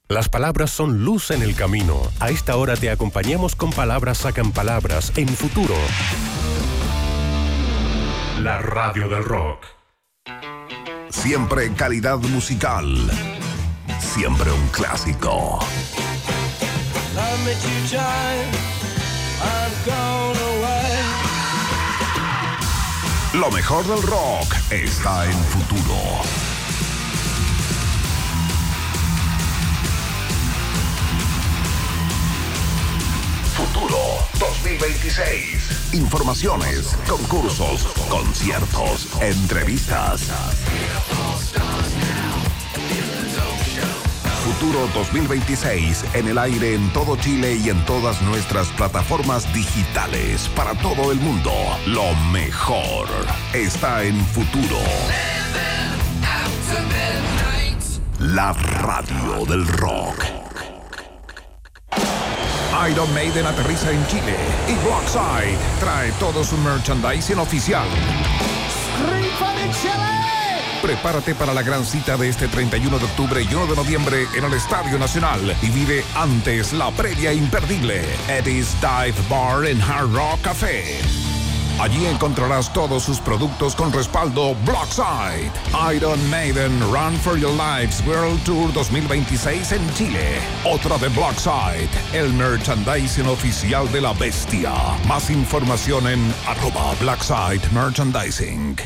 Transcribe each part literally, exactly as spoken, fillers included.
Las palabras son luz en el camino. A esta hora te acompañamos con Palabras Sacan Palabras en Futuro. La radio del rock. Siempre calidad musical. Siempre un clásico. Lo mejor del rock está en Futuro. Futuro dos mil veintiséis. Informaciones, concursos, conciertos, entrevistas. Futuro dos mil veintiséis en el aire en todo Chile y en todas nuestras plataformas digitales para todo el mundo. Lo mejor está en Futuro. La radio del rock. Iron Maiden aterriza en Chile y Blockside trae todo su merchandising oficial. Prepárate para la gran cita de este treinta y uno de octubre y uno de noviembre en el Estadio Nacional y vive antes la previa imperdible Eddie's Dive Bar and Hard Rock Café. Allí encontrarás todos sus productos con respaldo Blockside. Iron Maiden Run for Your Lives World Tour dos mil veintiséis en Chile. Otra de Blockside, el merchandising oficial de la bestia. Más información en arroba Blockside Merchandising.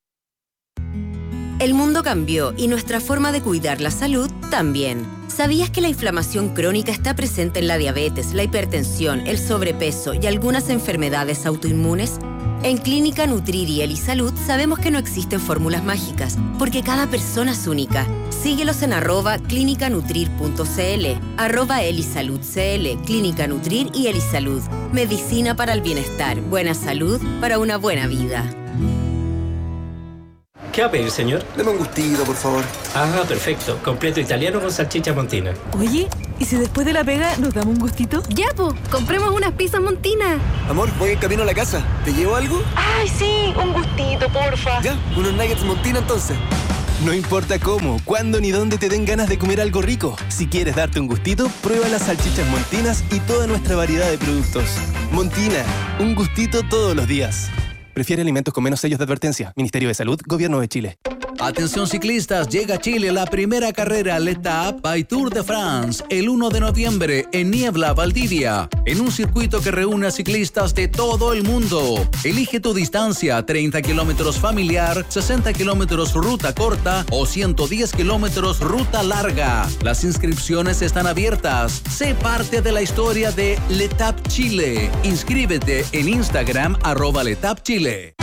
El mundo cambió y nuestra forma de cuidar la salud también. ¿Sabías que la inflamación crónica está presente en la diabetes, la hipertensión, el sobrepeso y algunas enfermedades autoinmunes? En Clínica Nutrir y Elisalud sabemos que no existen fórmulas mágicas, porque cada persona es única. Síguelos en arroba clínica nutrir punto c l, arroba elisalud c l, Clínica Nutrir y Elisalud. Medicina para el bienestar, buena salud para una buena vida. ¿Qué va a pedir, señor? Deme un gustito, por favor. Ah, perfecto. Completo italiano con salchicha montina. Oye, ¿y si después de la pega nos damos un gustito? Ya, po, compremos unas pizzas montinas. Amor, voy en camino a la casa. ¿Te llevo algo? Ay, sí, un gustito, porfa. Ya, unos nuggets montina entonces. No importa cómo, cuándo ni dónde te den ganas de comer algo rico. Si quieres darte un gustito, prueba las salchichas Montinas y toda nuestra variedad de productos. Montina, un gustito todos los días. Prefiere alimentos con menos sellos de advertencia. Ministerio de Salud, Gobierno de Chile. Atención ciclistas, llega a Chile la primera carrera L'Étape by Tour de France el uno de noviembre en Niebla, Valdivia, en un circuito que reúne a ciclistas de todo el mundo. Elige tu distancia, treinta kilómetros familiar, sesenta kilómetros ruta corta o ciento diez kilómetros ruta larga. Las inscripciones están abiertas. Sé parte de la historia de L'Étape Chile. Inscríbete en Instagram arroba L'Étape Chile.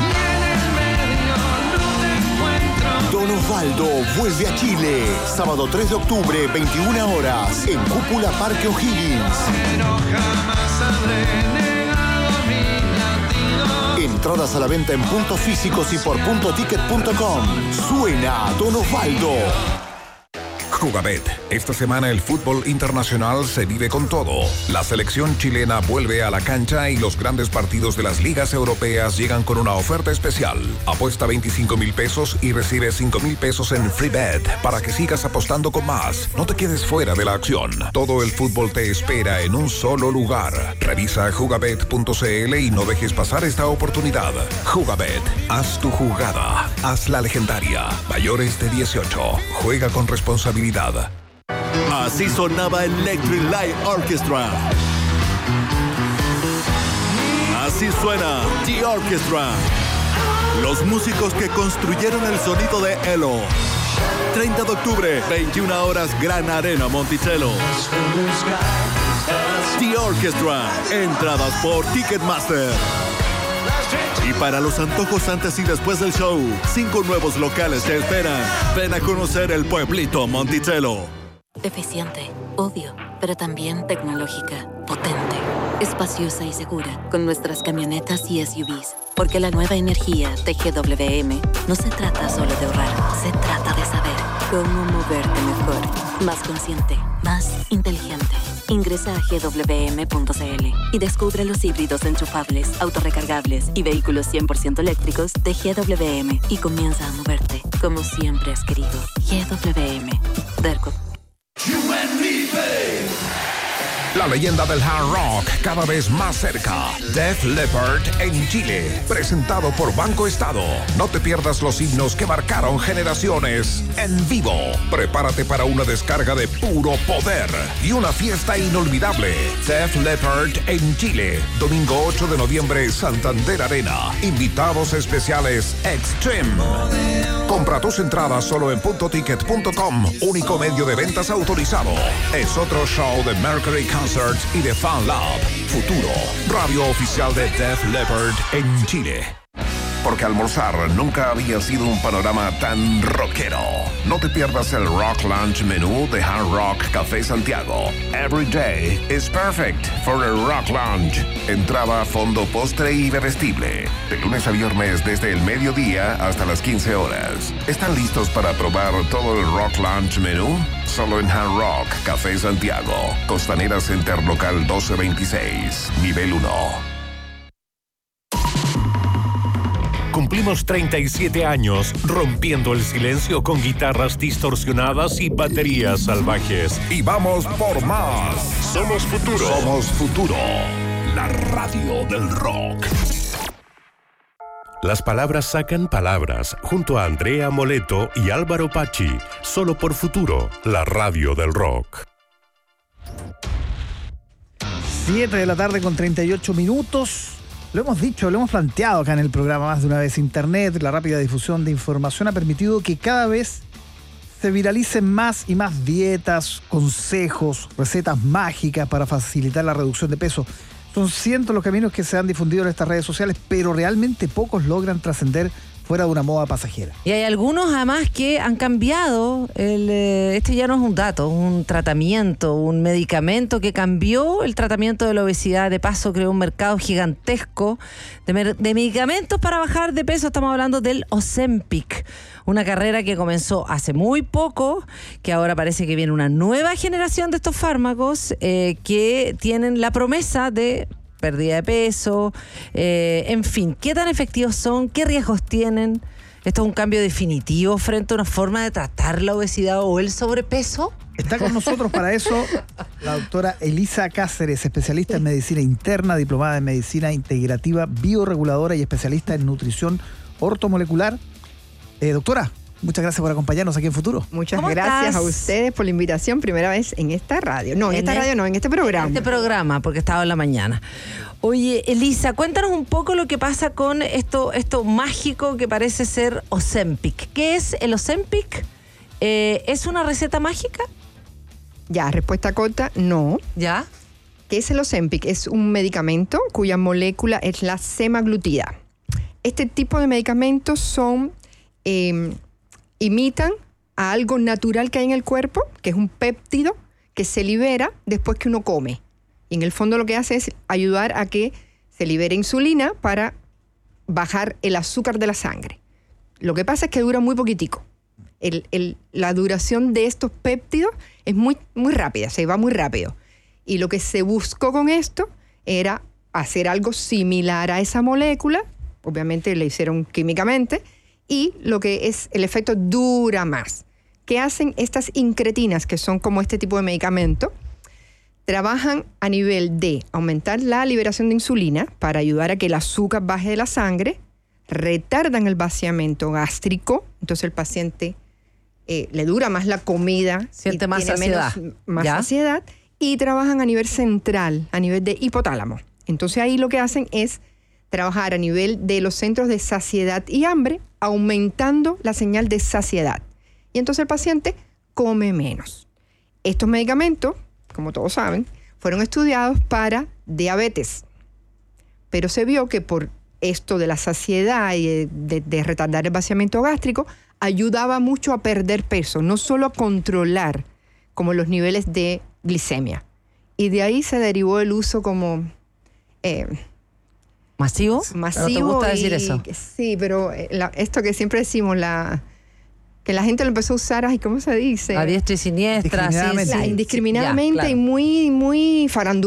Don Osvaldo vuelve a Chile. Sábado tres de octubre, veintiuna horas, en Cúpula Parque O'Higgins. Entradas a la venta en puntos físicos y por punto ticket punto com. Suena Don Osvaldo. Jugabet. Esta semana el fútbol internacional se vive con todo. La selección chilena vuelve a la cancha y los grandes partidos de las ligas europeas llegan con una oferta especial. Apuesta veinticinco mil pesos y recibe cinco mil pesos en free bet para que sigas apostando con más. No te quedes fuera de la acción. Todo el fútbol te espera en un solo lugar. Revisa jugabet punto c l y no dejes pasar esta oportunidad. Jugabet. Haz tu jugada. Haz la legendaria. Mayores de dieciocho. Juega con responsabilidad. Así sonaba Electric Light Orchestra. Así suena The Orchestra. Los músicos que construyeron el sonido de Elo. treinta de octubre, veintiuna horas, Gran Arena Monticello. The Orchestra. Entradas por Ticketmaster. Y para los antojos antes y después del show, cinco nuevos locales te esperan. Ven a conocer el pueblito Monticello. Eficiente, obvio, pero también tecnológica, potente, espaciosa y segura, con nuestras camionetas y S U Vs. Porque la nueva energía de G W M no se trata solo de ahorrar, se trata de saber cómo moverte mejor, más consciente, más inteligente. Ingresa a G W M punto c l y descubre los híbridos enchufables, autorrecargables y vehículos cien por ciento eléctricos de G W M y comienza a moverte como siempre has querido. G W M. Derco. You and me, La leyenda del hard rock cada vez más cerca. Def Leppard en Chile, presentado por Banco Estado. No te pierdas los himnos que marcaron generaciones en vivo. Prepárate para una descarga de puro poder y una fiesta inolvidable. Def Leppard en Chile, domingo ocho de noviembre, Santander Arena. Invitados especiales Extreme. Compra tus entradas solo en punto ticket punto com, único medio de ventas autorizado. Es otro show de Mercury Concerts y de Fan Lab. Futuro, radio oficial de Def Leppard en Chile. Porque almorzar nunca había sido un panorama tan rockero. No te pierdas el Rock Lunch menú de Hard Rock Café Santiago. Every day is perfect for a Rock Lunch. Entrada, fondo, postre y bebestible. De lunes a viernes desde el mediodía hasta las quince horas. ¿Están listos para probar todo el Rock Lunch menú? Solo en Hard Rock Café Santiago. Costanera Center Local doce veintiséis. Nivel uno. Cumplimos treinta y siete años rompiendo el silencio con guitarras distorsionadas y baterías salvajes. Y vamos por más. Somos Futuro. Somos Futuro. La radio del rock. Las palabras sacan palabras junto a Andrea Moleto y Álvaro Pachi. Solo por Futuro, la radio del rock. siete de la tarde con treinta y ocho minutos. Lo hemos dicho, lo hemos planteado acá en el programa más de una vez. Internet, la rápida difusión de información ha permitido que cada vez se viralicen más y más dietas, consejos, recetas mágicas para facilitar la reducción de peso. Son cientos los caminos que se han difundido en estas redes sociales, pero realmente pocos logran trascender fuera de una moda pasajera. Y hay algunos además que han cambiado, el, este ya no es un dato, un tratamiento, un medicamento que cambió el tratamiento de la obesidad. De paso creó un mercado gigantesco de, de medicamentos para bajar de peso. Estamos hablando del Ozempic, una carrera que comenzó hace muy poco, que ahora parece que viene una nueva generación de estos fármacos eh, que tienen la promesa de pérdida de peso, eh, en fin, ¿qué tan efectivos son? ¿Qué riesgos tienen? ¿Esto es un cambio definitivo frente a una forma de tratar la obesidad o el sobrepeso? Está con nosotros para eso la doctora Elisa Cáceres, especialista en medicina interna, diplomada en medicina integrativa, bioreguladora y especialista en nutrición ortomolecular. Eh, doctora, muchas gracias por acompañarnos aquí en Futuro. Muchas gracias estás? a ustedes por la invitación, primera vez en esta radio. No, en, en esta el, radio no, en este programa. En este programa, porque estaba en la mañana. Oye, Elisa, cuéntanos un poco lo que pasa con esto, esto mágico que parece ser Ozempic. ¿Qué es el Ozempic? Eh, ¿Es una receta mágica? Ya, respuesta corta, no. ¿Ya? ¿Qué es el Ozempic? Es un medicamento cuya molécula es la semaglutida. Este tipo de medicamentos son... Eh, imitan a algo natural que hay en el cuerpo, que es un péptido que se libera después que uno come. Y en el fondo lo que hace es ayudar a que se libere insulina para bajar el azúcar de la sangre. Lo que pasa es que dura muy poquitico. El, el, la duración de estos péptidos es muy, muy rápida, se va muy rápido. Y lo que se buscó con esto era hacer algo similar a esa molécula, obviamente le hicieron químicamente, y lo que es el efecto dura más. ¿Qué hacen estas incretinas, que son como este tipo de medicamento? Trabajan a nivel de aumentar la liberación de insulina para ayudar a que el azúcar baje de la sangre, retardan el vaciamiento gástrico, entonces el paciente eh, le dura más la comida, siente más saciedad, menos, más saciedad, y trabajan a nivel central, a nivel de hipotálamo. Entonces ahí lo que hacen es trabajar a nivel de los centros de saciedad y hambre, aumentando la señal de saciedad. Y entonces el paciente come menos. Estos medicamentos, como todos saben, fueron estudiados para diabetes. Pero se vio que por esto de la saciedad y de, de, de retardar el vaciamiento gástrico, ayudaba mucho a perder peso, no solo a controlar como los niveles de glicemia. Y de ahí se derivó el uso como... Eh, ¿Masivo? Masivo. ¿No te gusta decir y, eso? Sí, pero la, esto que siempre decimos, la que la gente lo empezó a usar, ay, ¿cómo se dice? A diestra y siniestra. Indiscriminadamente. Sí, sí, la, indiscriminadamente sí, ya, claro. Y muy, muy farandulero.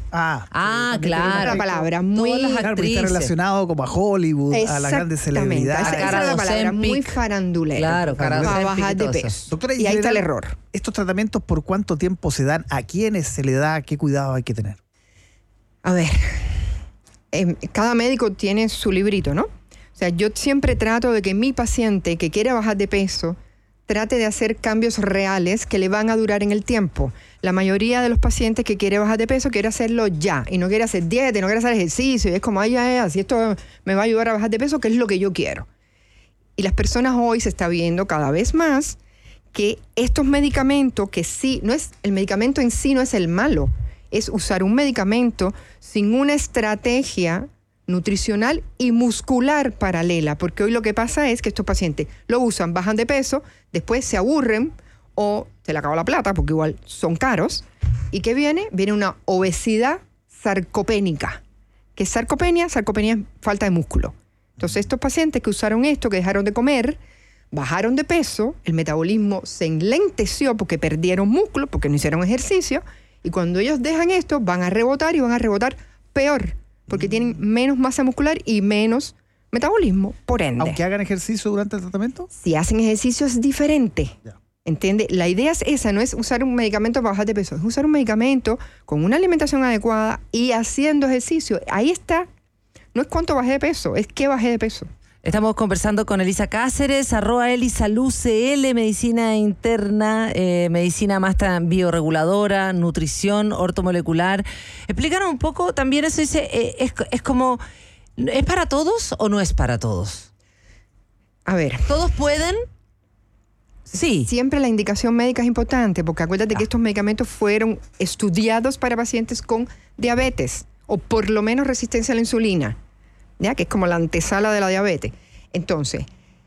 Ah, ah sí, claro. La palabra muy Todas las claro, porque actrices. está relacionado como a Hollywood, a las grandes celebridades. Esa, esa es la palabra, muy farandulera. Claro, cara para Ozempic bajar y de todo eso. peso. Doctora, y ahí está el general, error. ¿Estos tratamientos por cuánto tiempo se dan? ¿A quiénes se le da? ¿Qué cuidado hay que tener? A ver, eh, cada médico tiene su librito, ¿no? O sea, yo siempre trato de que mi paciente que quiere bajar de peso trate de hacer cambios reales que le van a durar en el tiempo. La mayoría de los pacientes que quiere bajar de peso quiere hacerlo ya y no quiere hacer dieta y no quiere hacer ejercicio y es como, ay, ya es, si esto me va a ayudar a bajar de peso, que es lo que yo quiero. Y las personas hoy se está viendo cada vez más que estos medicamentos, que sí, no es, el medicamento en sí no es el malo, es usar un medicamento sin una estrategia nutricional y muscular paralela, porque hoy lo que pasa es que estos pacientes lo usan, bajan de peso, después se aburren o se le acaba la plata, porque igual son caros, y ¿qué viene? Viene una obesidad sarcopénica. ¿Qué es sarcopenia? Sarcopenia es falta de músculo. Entonces estos pacientes que usaron esto, que dejaron de comer, bajaron de peso, el metabolismo se enlenteció porque perdieron músculo, porque no hicieron ejercicio, y cuando ellos dejan esto, van a rebotar y van a rebotar peor, porque tienen menos masa muscular y menos metabolismo, por ende. Aunque hagan ejercicio durante el tratamiento. Si hacen ejercicio es diferente. Ya. ¿Entiende? La idea es esa, no es usar un medicamento para bajar de peso, es usar un medicamento con una alimentación adecuada y haciendo ejercicio. Ahí está. No es cuánto bajé de peso, es qué bajé de peso. Estamos conversando con Elisa Cáceres, arroba Elisalud C L, medicina interna, eh, medicina más tan bioreguladora, nutrición, ortomolecular. Explícanos un poco también eso, dice, eh, es, es como, ¿es para todos o no es para todos? A ver. ¿Todos pueden? Sí. Siempre la indicación médica es importante, porque acuérdate ah. que estos medicamentos fueron estudiados para pacientes con diabetes, o por lo menos resistencia a la insulina, ¿ya? Que es como la antesala de la diabetes. Entonces,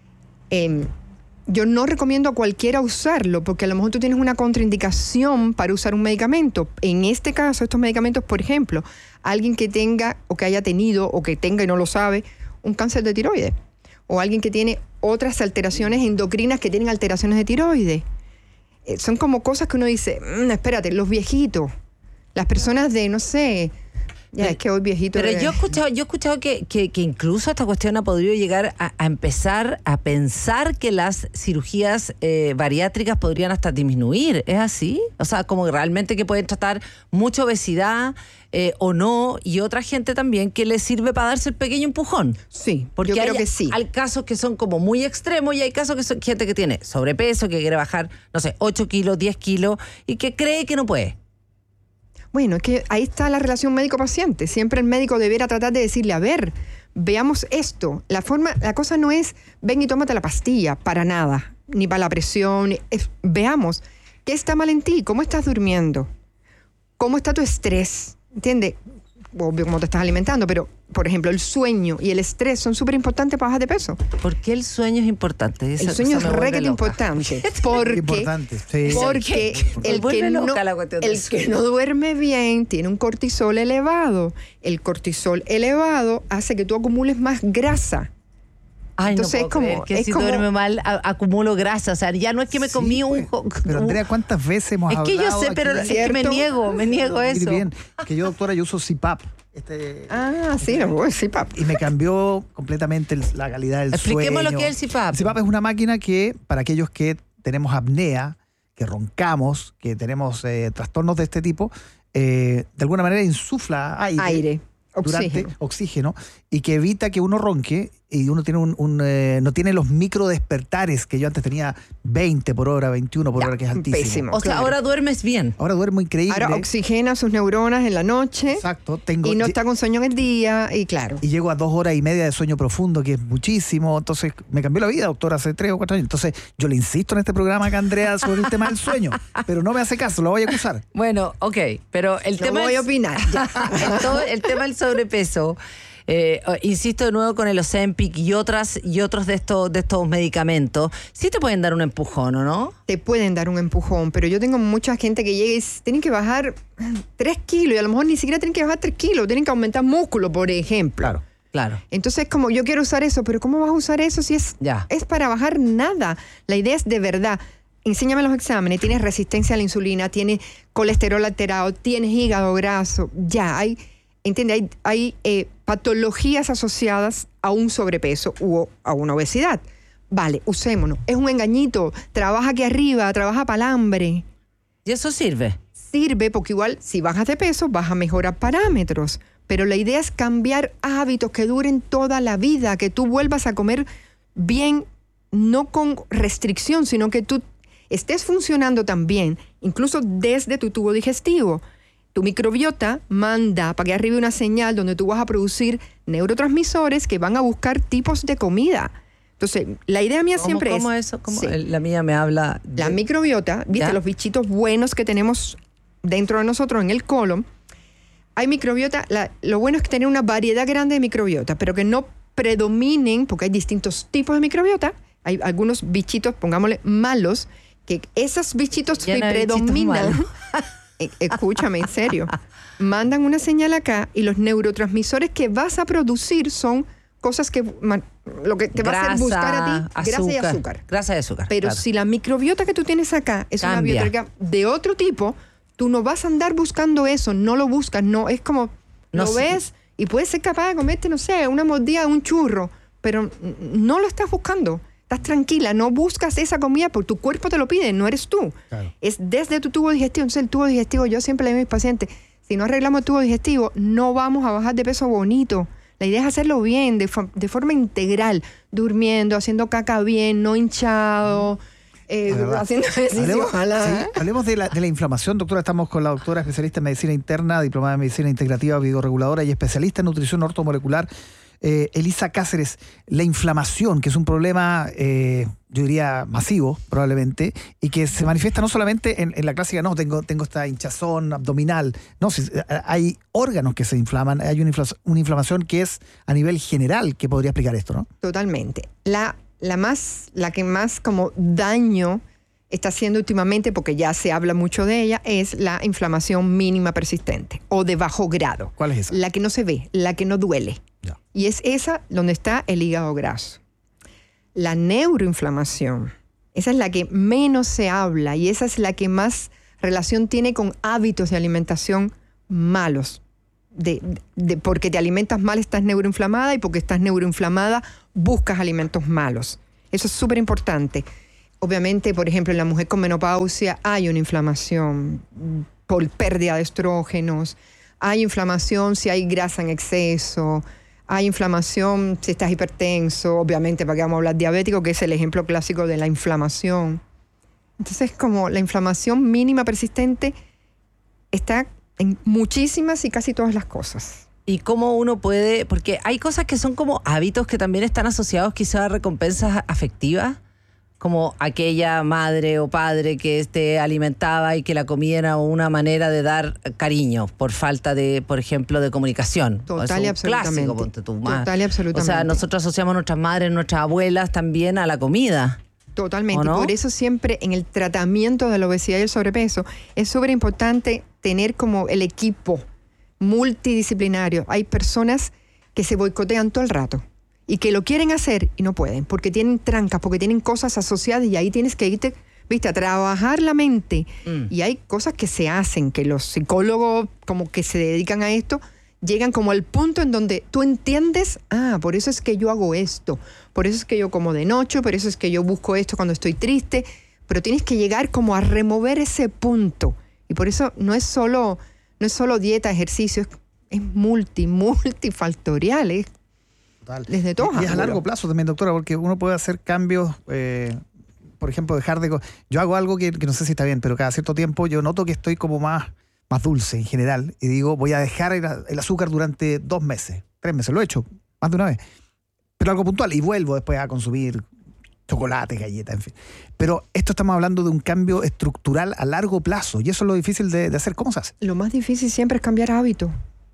eh, yo no recomiendo a cualquiera usarlo, porque a lo mejor tú tienes una contraindicación para usar un medicamento. En este caso, estos medicamentos, por ejemplo, alguien que tenga, o que haya tenido, o que tenga y no lo sabe, un cáncer de tiroides, o alguien que tiene otras alteraciones endocrinas que tienen alteraciones de tiroides. Eh, son como cosas que uno dice, mmm, espérate, los viejitos, las personas de, no sé... Ya, es que hoy viejito. Pero de... yo he escuchado, yo he escuchado que, que, que incluso esta cuestión ha podido llegar a, a empezar a pensar que las cirugías eh, bariátricas podrían hasta disminuir. ¿Es así? O sea, como realmente que pueden tratar mucha obesidad eh, o no, y otra gente también que les sirve para darse el pequeño empujón. Sí, porque yo creo hay, que sí. Hay casos que son como muy extremos y hay casos que son gente que tiene sobrepeso, que quiere bajar, no sé, ocho kilos, diez kilos y que cree que no puede. Bueno, es que ahí está la relación médico-paciente. Siempre el médico debiera tratar de decirle, a ver, veamos esto. La forma, la cosa no es, ven y tómate la pastilla, para nada. Ni para la presión. Es, veamos, ¿qué está mal en ti? ¿Cómo estás durmiendo? ¿Cómo está tu estrés? ¿Entiendes? Obvio cómo te estás alimentando, pero, por ejemplo, el sueño y el estrés son súper importantes para bajar de peso. ¿Por qué el sueño es importante? Esa el sueño es re que importante. Porque, importante, sí. porque el, que no, el que no duerme bien tiene un cortisol elevado. El cortisol elevado hace que tú acumules más grasa. Ay, Entonces no puedo es como, que es si como, duerme mal a, acumulo grasa, o sea, ya no es que me comí sí, un... Pues. Pero Andrea, ¿cuántas veces hemos es hablado? Es que yo sé, pero es que me niego, me niego a eso. Bien, que yo, doctora, yo uso C PAP. Este, ah, sí, este, no, C PAP. Y me cambió completamente el, la calidad del Expliquemos sueño. Expliquemos lo que es el C PAP. El C PAP es una máquina que, para aquellos que tenemos apnea, que roncamos, que tenemos eh, trastornos de este tipo, eh, de alguna manera insufla aire. Aire. Durante Oxígeno. oxígeno y que evita que uno ronque y uno tiene un, un eh, no tiene los micro despertares que yo antes tenía veinte por hora, veintiuno por ya, hora, que es altísimo. Pésimo, o sea, claro. ahora duermes bien. Ahora duermo increíble. Ahora oxigena sus neuronas en la noche. Exacto. Tengo, y no está con sueño en el día y claro. Y llego a dos horas y media de sueño profundo, que es muchísimo. Entonces me cambió la vida, doctora, hace tres o cuatro años. Entonces yo le insisto en este programa acá, Andrea, sobre el tema del sueño, pero no me hace caso, lo voy a acusar. Bueno, ok, pero el no tema voy es, a opinar. el, todo, el tema del sobrepeso. Eh, insisto de nuevo con el Ozempic y otras y otros de estos de estos medicamentos, sí te pueden dar un empujón, ¿o no? Te pueden dar un empujón, pero yo tengo mucha gente que llega y tienen que bajar tres kilos y a lo mejor ni siquiera tienen que bajar tres kilos, tienen que aumentar músculo, por ejemplo. Claro. Claro. Entonces, como yo quiero usar eso, pero ¿cómo vas a usar eso si es, ya. es para bajar nada? La idea es de verdad enséñame los exámenes, tienes resistencia a la insulina, tienes colesterol alterado, tienes hígado graso, ya hay, entiende, hay, hay eh, patologías asociadas a un sobrepeso u a una obesidad. Vale, usémonos. Es un engañito. Trabaja aquí arriba, trabaja para el hambre. ¿Y eso sirve? Sirve porque igual si bajas de peso vas a mejorar parámetros. Pero la idea es cambiar hábitos que duren toda la vida, que tú vuelvas a comer bien, no con restricción, sino que tú estés funcionando también, incluso desde tu tubo digestivo. Tu microbiota manda para que arriba una señal donde tú vas a producir neurotransmisores que van a buscar tipos de comida. Entonces, la idea mía ¿Cómo, siempre ¿cómo es... eso? ¿Cómo sí. La mía me habla... De... La microbiota, ¿viste? ¿Ya? Los bichitos buenos que tenemos dentro de nosotros en el colon. Hay microbiota, la, lo bueno es que tener una variedad grande de microbiota, pero que no predominen, porque hay distintos tipos de microbiota. Hay algunos bichitos, pongámosle, malos, que esos bichitos que predominan... Escúchame, en serio. Mandan una señal acá y los neurotransmisores que vas a producir son cosas que lo que te grasa, va a hacer buscar a ti, azúcar, grasa y azúcar. Grasa y azúcar. Pero claro. si la microbiota que tú tienes acá es Cambia. una biota de otro tipo, tú no vas a andar buscando eso, no lo buscas, no, es como, no lo sé. ves y puedes ser capaz de comerte, no sé, una mordida de un churro, pero no lo estás buscando. Estás tranquila, no buscas esa comida porque tu cuerpo te lo pide, no eres tú. Claro. Es desde tu tubo digestivo. Entonces el tubo digestivo, yo siempre le digo a mis pacientes, si no arreglamos el tubo digestivo, no vamos a bajar de peso bonito. La idea es hacerlo bien, de, de forma integral, durmiendo, haciendo caca bien, no hinchado, eh, haciendo ejercicio. Hablemos, ojalá. Sí, hablemos de, la, de la inflamación, doctora. Estamos con la doctora especialista en medicina interna, diplomada en medicina integrativa, bioreguladora y especialista en nutrición ortomolecular. Eh, Elisa Cáceres, la inflamación, que es un problema, eh, yo diría, masivo, probablemente, y que se manifiesta no solamente en, en la clásica, no, tengo, tengo esta hinchazón abdominal, no, si, hay órganos que se inflaman, hay una, infla, una inflamación que es a nivel general, que podría explicar esto, ¿no? Totalmente. La, la, más, la que más como daño está haciendo últimamente, porque ya se habla mucho de ella, es la inflamación mínima persistente o de bajo grado. ¿Cuál es esa? La que no se ve, la que no duele. Ya. Y es esa donde está el hígado graso. La neuroinflamación, esa es la que menos se habla y esa es la que más relación tiene con hábitos de alimentación malos. De, de, porque te alimentas mal estás neuroinflamada y porque estás neuroinflamada buscas alimentos malos. Eso es súper importante. Obviamente, por ejemplo, en la mujer con menopausia hay una inflamación por pérdida de estrógenos, hay inflamación si hay grasa en exceso, hay inflamación si estás hipertenso, obviamente, para que vamos a hablar diabético, que es el ejemplo clásico de la inflamación. Entonces, como la inflamación mínima persistente está en muchísimas y casi todas las cosas. ¿Y cómo uno puede...? Porque hay cosas que son como hábitos que también están asociados quizá a recompensas afectivas, como aquella madre o padre que te alimentaba y que la comida era una manera de dar cariño por falta de, por ejemplo, de comunicación. Total y absolutamente. Clásico, ponte tú, Total y absolutamente. O sea, nosotros asociamos a nuestras madres, nuestras abuelas también a la comida. Totalmente. ¿No? Por eso siempre en el tratamiento de la obesidad y el sobrepeso es súper importante tener como el equipo multidisciplinario. Hay personas que se boicotean todo el rato y que lo quieren hacer y no pueden, porque tienen trancas, porque tienen cosas asociadas y ahí tienes que irte, viste, a trabajar la mente. Mm. Y hay cosas que se hacen, que los psicólogos como que se dedican a esto, llegan como al punto en donde tú entiendes, ah, por eso es que yo hago esto, por eso es que yo como de noche, por eso es que yo busco esto cuando estoy triste, pero tienes que llegar como a remover ese punto. Y por eso no es solo, no es solo dieta, ejercicio, es, es multi, multifactorial, es Total. Desde todas. Y es a largo plazo también, doctora, porque uno puede hacer cambios, eh, por ejemplo, dejar de... Yo hago algo que, que no sé si está bien, pero cada cierto tiempo yo noto que estoy como más, más dulce en general y digo, voy a dejar el, el azúcar durante dos meses, tres meses, lo he hecho más de una vez, pero algo puntual y vuelvo después a consumir chocolate, galletas, en fin. Pero esto estamos hablando de un cambio estructural a largo plazo y eso es lo difícil de, de hacer. ¿Cómo se hace? Lo más difícil siempre es cambiar hábito.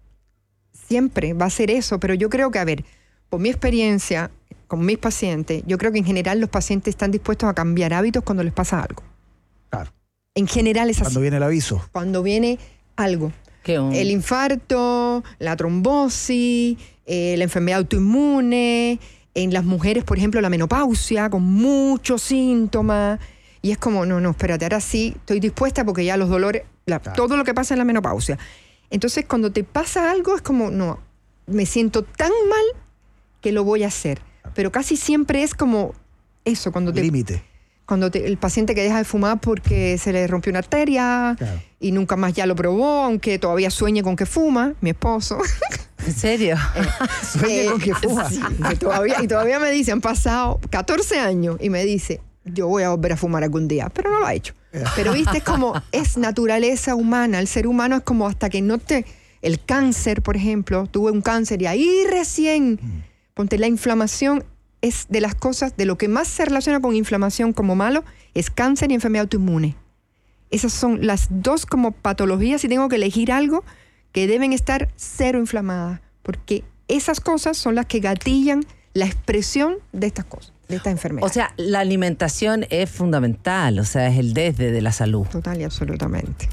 Siempre va a ser eso, pero yo creo que, a ver, por mi experiencia con mis pacientes, yo creo que en general los pacientes están dispuestos a cambiar hábitos cuando les pasa algo. Claro. En general es así. Cuando viene el aviso. Cuando viene algo. ¿Qué un... El infarto, la trombosis, eh, la enfermedad autoinmune, en las mujeres, por ejemplo, la menopausia, con muchos síntomas. Y es como, no, no, espérate, ahora sí estoy dispuesta porque ya los dolores, la, claro. todo lo que pasa en la menopausia. Entonces, cuando te pasa algo, es como, no, me siento tan mal que lo voy a hacer. Pero casi siempre es como eso, cuando te... Límite. Cuando te, el paciente que deja de fumar porque se le rompió una arteria claro. y nunca más ya lo probó, aunque todavía sueñe con que fuma, mi esposo. ¿En serio? Eh, Sueña eh, con que fuma. Sí, y, todavía, y todavía me dice, han pasado catorce años y me dice, yo voy a volver a fumar algún día, pero no lo ha hecho. Pero viste, es como, es naturaleza humana. El ser humano es como hasta que no te... El cáncer, por ejemplo, tuve un cáncer y ahí recién, ponte la inflamación... es de las cosas, de lo que más se relaciona con inflamación como malo, es cáncer y enfermedad autoinmune. Esas son las dos como patologías, si tengo que elegir algo, que deben estar cero inflamadas, porque esas cosas son las que gatillan la expresión de estas cosas, de esta enfermedad. O sea, la alimentación es fundamental, o sea, es el desde de la salud. Total y absolutamente.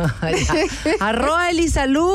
Arroba Elisalud.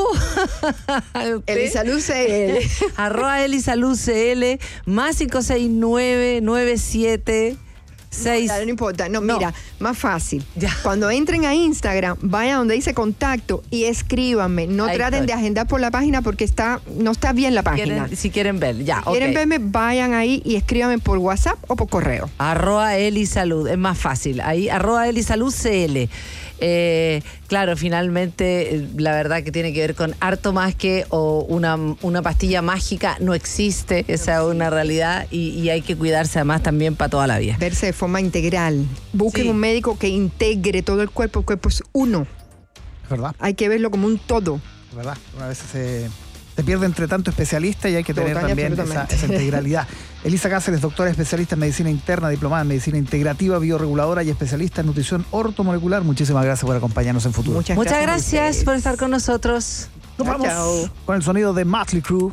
Elisalud C L. Arroba Elisalud C L. Más cinco seis nueve nueve siete seis. No, no importa. No, no, mira, más fácil. Ya. Cuando entren a Instagram, vayan donde dice contacto y escríbanme. No Ahí traten estoy. de agendar por la página porque está, no está bien la página. ¿Quieren, si quieren ver, ya. Si okay. quieren verme, vayan ahí y escríbanme por WhatsApp o por correo. Arroba Elisalud. Es más fácil. Ahí, arroba Elisalud C L. Eh, claro, finalmente la verdad que tiene que ver con harto más que o una, una pastilla mágica. No existe, esa es una realidad y, y hay que cuidarse además también para toda la vida. Verse de forma integral. Busquen sí. un médico que integre todo el cuerpo. El cuerpo es uno. Es verdad. Hay que verlo como un todo. Es verdad. Una vez se, se pierde entre tanto especialista y hay que tener Total, también esa, esa integralidad. Elisa Cáceres, doctora especialista en medicina interna, diplomada en medicina integrativa, bioreguladora y especialista en nutrición ortomolecular. Muchísimas gracias por acompañarnos en Futuro. Muchas, Muchas gracias, gracias por estar con nosotros. Nos vamos chao. con el sonido de Motley Crue.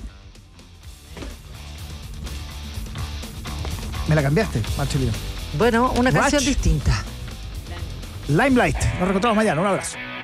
¿Me la cambiaste, Marcelino? Bueno, una Ratch. canción distinta. Limelight. Nos reencontramos mañana. Un abrazo.